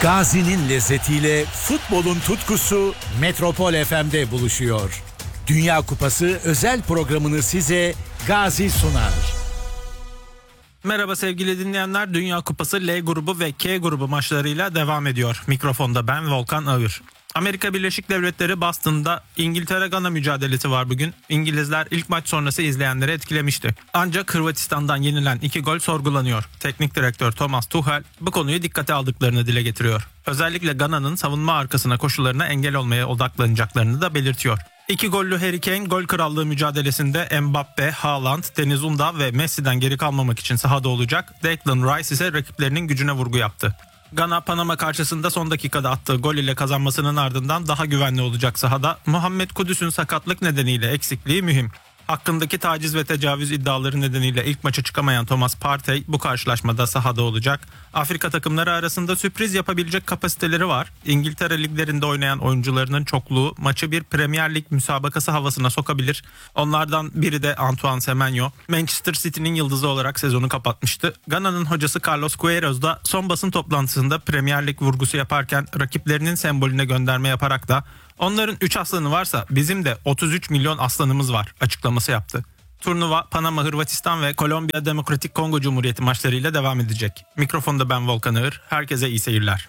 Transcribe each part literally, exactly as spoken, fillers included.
Gazi'nin lezzetiyle futbolun tutkusu Metropol F M'de buluşuyor. Dünya Kupası özel programını size Gazi sunar. Merhaba sevgili dinleyenler. Dünya Kupası L grubu ve K grubu maçlarıyla devam ediyor. Mikrofonda ben Volkan Ağır. Amerika Birleşik Devletleri Boston'da İngiltere-Gana mücadelesi var bugün. İngilizler ilk maç sonrası izleyenleri etkilemişti. Ancak Hırvatistan'dan yenilen iki gol sorgulanıyor. Teknik direktör Thomas Tuchel bu konuyu dikkate aldıklarını dile getiriyor. Özellikle Gana'nın savunma arkasına koşularına engel olmaya odaklanacaklarını da belirtiyor. İki gollü Harry Kane gol krallığı mücadelesinde Mbappe, Haaland, Deniz Undav ve Messi'den geri kalmamak için sahada olacak. Declan Rice ise rakiplerinin gücüne vurgu yaptı. Gana, Panama karşısında son dakikada attığı gol ile kazanmasının ardından daha güvenli olacak sahada. Muhammed Kudüs'ün sakatlık nedeniyle eksikliği mühim. Hakkındaki taciz ve tecavüz iddiaları nedeniyle ilk maça çıkamayan Thomas Partey bu karşılaşmada sahada olacak. Afrika takımları arasında sürpriz yapabilecek kapasiteleri var. İngiltere liglerinde oynayan oyuncularının çokluğu maçı bir Premier Lig müsabakası havasına sokabilir. Onlardan biri de Antoine Semenyo. Manchester City'nin yıldızı olarak sezonu kapatmıştı. Gana'nın hocası Carlos Queiroz da son basın toplantısında Premier Lig vurgusu yaparken rakiplerinin sembolüne gönderme yaparak da onların üç aslanı varsa bizim de otuz üç milyon aslanımız var açıklaması yaptı. Turnuva Panama, Hırvatistan ve Kolombiya Demokratik Kongo Cumhuriyeti maçlarıyla devam edecek. Mikrofonda ben Volkan Ağır. Herkese iyi seyirler.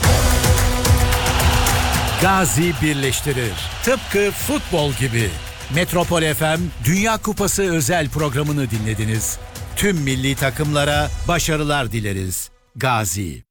Gazi birleştirir. Tıpkı futbol gibi. Metropol F M Dünya Kupası özel programını dinlediniz. Tüm milli takımlara başarılar dileriz. Gazi.